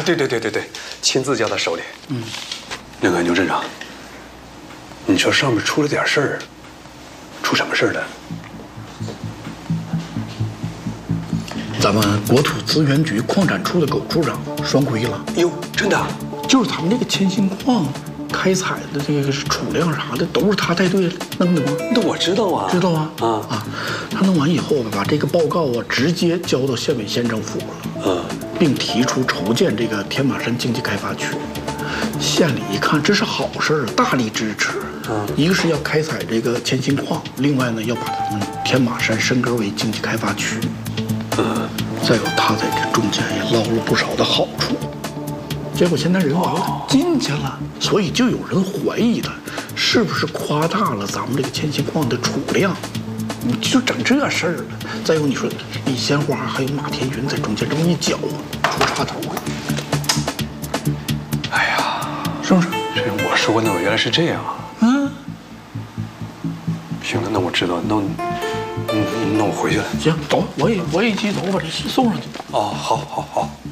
对，亲自交到手里。那个牛镇长，你说上面出了点事儿，出什么事儿了？ 咱们国土资源局矿产处的苟处长双规了。 哟，真的？ 就是他们这个铅锌矿开采的这个储量啥的，都是他带队弄的吗？ 那我知道啊， 知道啊。他弄完以后吧，把这个报告啊直接交到县委县政府了，并提出筹建这个天马山经济开发区。县里一看这是好事儿，大力支持。一个是要开采这个铅锌矿，另外呢要把他们天马山升格为经济开发区。再有他在这中间也捞了不少的好处。结果现在人娃娃进去了，所以就有人怀疑他是不是夸大了咱们这个铅锌矿的储量。你就整这事儿了。再有你说李鲜花还有马天云在中间这么一搅和，出岔头了。 哎呀， 是不是？ 这我说呢，原来是这样啊。行了，那我知道，那我回去了。 行，走，我也一起走，把这送上去。 好。